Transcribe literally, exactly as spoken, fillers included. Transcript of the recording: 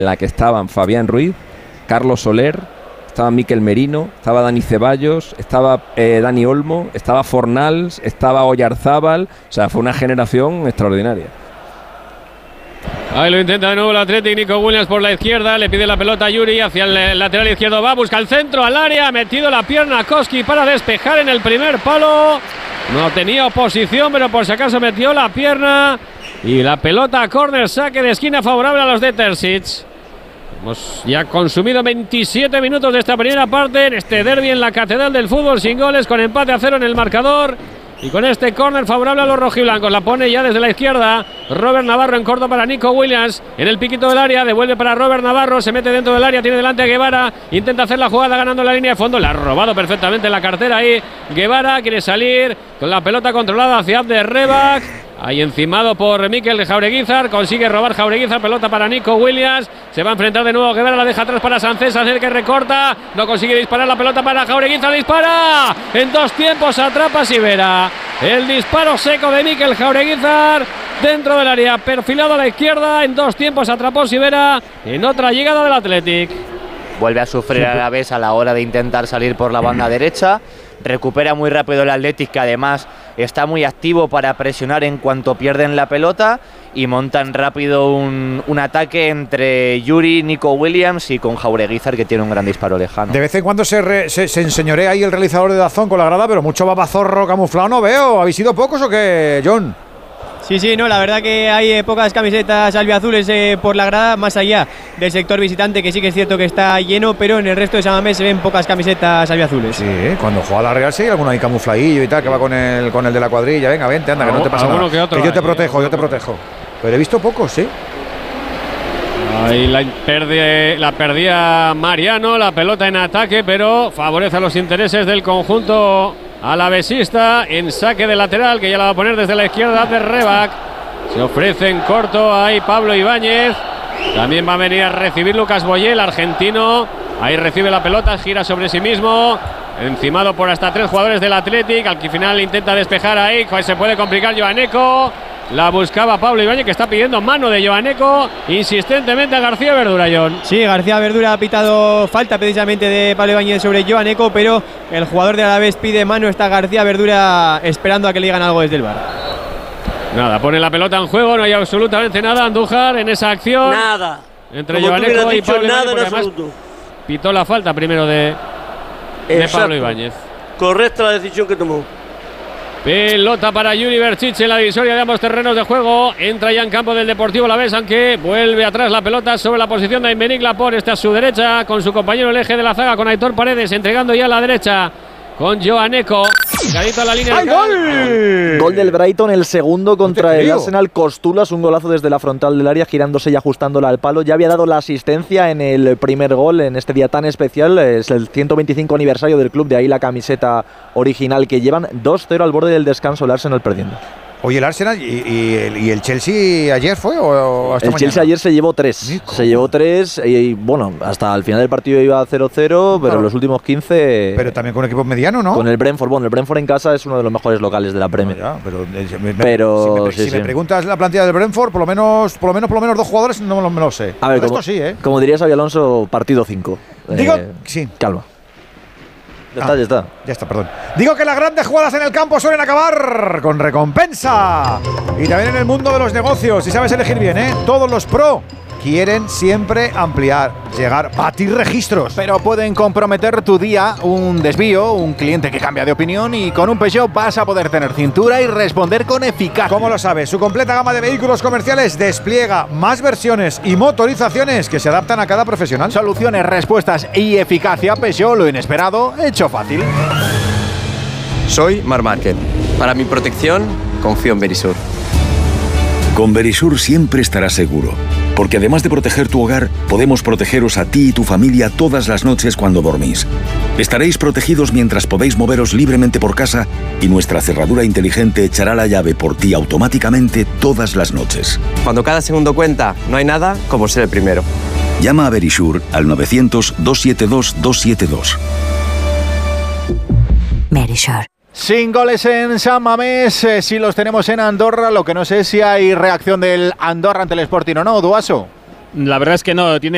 la que estaban Fabián Ruiz, Carlos Soler, estaba Miquel Merino, estaba Dani Ceballos, estaba eh, Dani Olmo, estaba Fornals, estaba Oyarzábal. O sea, fue una generación extraordinaria. Ahí lo intenta de nuevo el Athletic. Nico Williams por la izquierda, le pide la pelota a Yuri hacia el lateral izquierdo, va, busca el centro al área, ha metido la pierna Koski para despejar en el primer palo. No tenía oposición, pero por si acaso metió la pierna. Y la pelota a córner, saque de esquina favorable a los de Terzic. Hemos ya consumido veintisiete minutos de esta primera parte en este derbi en la Catedral del Fútbol, sin goles, con empate a cero en el marcador. Y con este córner favorable a los rojiblancos. La pone ya desde la izquierda Robert Navarro en corto para Nico Williams. En el piquito del área, devuelve para Robert Navarro. Se mete dentro del área, tiene delante a Guevara. Intenta hacer la jugada ganando la línea de fondo. Le ha robado perfectamente la cartera ahí Guevara. Quiere salir con la pelota controlada hacia Abder Rebak. Ahí encimado por Mikel Jaureguizar. Consigue robar Jaureguizar. Pelota para Nico Williams. Se va a enfrentar de nuevo Guevara. La deja atrás para Sánchez. Hacer que recorta. No consigue disparar. La pelota para Jaureguizar. Dispara. En dos tiempos atrapa Sivera. El disparo seco de Mikel Jaureguizar. Dentro del área. Perfilado a la izquierda. En dos tiempos atrapó Sivera. En otra llegada del Athletic. Vuelve a sufrir a la vez a la hora de intentar salir por la banda derecha. Recupera muy rápido el Athletic, que además está muy activo para presionar en cuanto pierden la pelota, y montan rápido un, un ataque entre Yuri, Nico Williams y con Jaureguizar, que tiene un gran disparo lejano. De vez en cuando se, re, se, se enseñorea ahí el realizador de Dazón con la grada, pero mucho babazorro camuflado no veo. ¿Habéis sido pocos o qué, John? Sí, sí, no, la verdad que hay eh, pocas camisetas albiazules eh, por la grada, más allá del sector visitante, que sí que es cierto que está lleno, pero en el resto de San Mamés se ven pocas camisetas albiazules. Sí, cuando juega la Real sí, alguno ahí camufladillo y tal, que va con el, con el de la cuadrilla. Venga, vente, anda, que no te pasa nada. Que, otro que yo te protejo, yo te protejo. Pero he visto pocos, sí. Ahí la, perde, la perdía Mariano, la pelota en ataque, pero favorece a los intereses del conjunto alavesista. En saque de lateral, que ya la va a poner desde la izquierda de Rebak. Se ofrece en corto ahí Pablo Ibáñez. También va a venir a recibir Lucas Boyé, el argentino. Ahí recibe la pelota, gira sobre sí mismo. Encimado por hasta tres jugadores del Athletic. Al que final intenta despejar ahí. Se puede complicar Joaneco. La buscaba Pablo Ibáñez, que está pidiendo mano de Joaneco insistentemente a García Verdura, John. Sí, García Verdura ha pitado falta precisamente de Pablo Ibáñez sobre Joaneco, pero el jugador de Alavés pide mano. Está García Verdura esperando a que le digan algo desde el V A R. Nada, pone la pelota en juego, no hay absolutamente nada. Andújar en esa acción. Nada. Entre Joaneco y Pablo nada Ibáñez, en absoluto. Pitó la falta primero de, de Pablo Ibáñez. Correcta la decisión que tomó. Pelota para Yuri Berchiche en la divisoria de ambos terrenos de juego. Entra ya en campo del Deportivo Alavés, aunque vuelve atrás la pelota sobre la posición de Aymeric Laporte. Está a su derecha con su compañero el eje de la zaga, con Aitor Paredes, entregando ya a la derecha con Joaneco. Pegadito a la línea. ¡Ay, gol! Gol del Brighton, el segundo contra el Arsenal. Costulas, un golazo desde la frontal del área, girándose y ajustándola al palo. Ya había dado la asistencia en el primer gol en este día tan especial. Es el ciento veinticinco aniversario del club, de ahí la camiseta original que llevan. dos cero al borde del descanso, el Arsenal perdiendo. Oye, el Arsenal y, y, y el Chelsea ayer fue o, o hasta el mañana? Chelsea ayer se llevó tres. Nico. Se llevó tres y, y bueno, hasta el final del partido iba cero cero, pero claro, los últimos quince. Pero también con equipos medianos, ¿no? Con el Brentford. Bueno, el Brentford en casa es uno de los mejores locales de la Premier. No, ya, pero me, pero si, me, sí, si sí. me preguntas la plantilla del Brentford, por lo menos, por lo menos, por lo menos dos jugadores no me lo sé. A ver, como, esto sí, ¿eh? Como diría Xabi Alonso, partido cinco. Digo, eh, sí. Calma. Ya ah, está, ya está. Ya está, perdón. Digo que las grandes jugadas en el campo suelen acabar con recompensa. Y también en el mundo de los negocios, si sabes elegir bien, ¿eh? Todos los pro quieren siempre ampliar, llegar, batir registros. Pero pueden comprometer tu día, un desvío, un cliente que cambia de opinión, y con un Peugeot vas a poder tener cintura y responder con eficacia. ¿Cómo lo sabes? Su completa gama de vehículos comerciales despliega más versiones y motorizaciones que se adaptan a cada profesional. Soluciones, respuestas y eficacia. Peugeot, lo inesperado hecho fácil. Soy Marc Márquez. Para mi protección, confío en Verisur. Con Verisur siempre estarás seguro, porque además de proteger tu hogar, podemos protegeros a ti y tu familia todas las noches cuando dormís. Estaréis protegidos mientras podéis moveros libremente por casa, y nuestra cerradura inteligente echará la llave por ti automáticamente todas las noches. Cuando cada segundo cuenta, no hay nada como ser el primero. Llama a Verisur al novecientos, doscientos setenta y dos, doscientos setenta y dos. Verisur. Sin goles en San Mamés, eh, sí los tenemos en Andorra. Lo que no sé es si hay reacción del Andorra ante el Sporting o no, Duaso. La verdad es que no, tiene